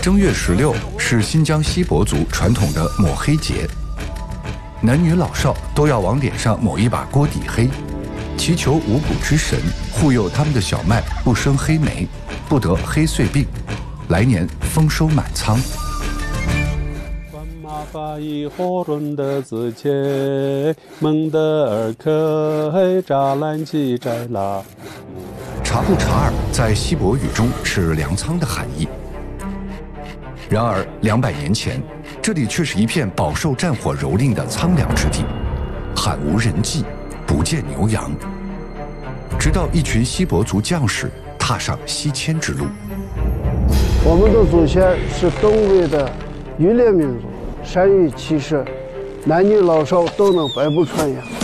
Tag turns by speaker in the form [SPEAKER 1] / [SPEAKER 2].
[SPEAKER 1] 正月16是新疆锡伯族传统的抹黑节，男女老少都要往脸上抹一把锅底黑，祈求五谷之神护佑他们的小麦不生黑霉，不得黑穗病，来年丰收满仓。
[SPEAKER 2] 法以火中的自切蒙德尔克黑扎兰基摘拉。
[SPEAKER 1] 察布查尔在锡伯语中是粮仓的含义。然而200年前，这里却是一片饱受战火蹂躏的苍凉之地，罕无人迹，不见牛羊。直到一群锡伯族将士踏上西迁之路。
[SPEAKER 3] 我们的祖先是东魏的渔猎民族，善于骑射，男女老少都能百步穿杨。